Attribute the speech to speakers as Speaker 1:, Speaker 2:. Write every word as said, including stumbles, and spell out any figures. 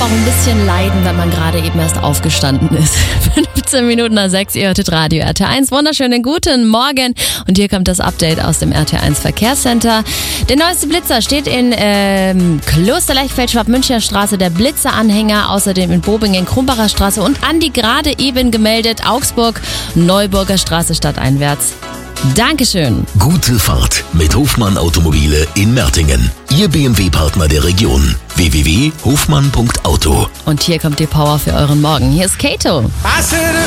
Speaker 1: aber auch ein bisschen leiden, wenn man gerade eben erst aufgestanden ist. fünfzehn Minuten nach sechs, ihr hörtet Radio R T eins. Wunderschönen guten Morgen. Und hier kommt das Update aus dem R T eins Verkehrscenter. Der neueste Blitzer steht in ähm, Kloster Lechfeld, Schwab-Münchner Straße, der Blitzeranhänger. Außerdem in Bobingen, Krumbacher Straße und Andi gerade eben gemeldet, Augsburg, Neuburger Straße stadteinwärts. Dankeschön.
Speaker 2: Gute Fahrt mit Hofmann Automobile in Mertingen. Ihr B M W-Partner der Region. w w w punkt hofmann punkt auto.
Speaker 1: Und hier kommt die Power für euren Morgen. Hier ist Kato.